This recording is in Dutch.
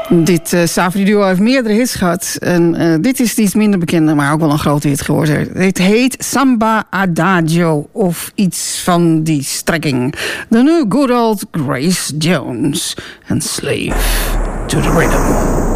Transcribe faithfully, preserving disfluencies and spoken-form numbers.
Dit uh, Savri duo heeft meerdere hits gehad. En uh, dit is iets minder bekende, maar ook wel een grote hit geworden. Het heet Samba Adagio of iets van die strekking. De nu good old Grace Jones en Slave to the Rhythm.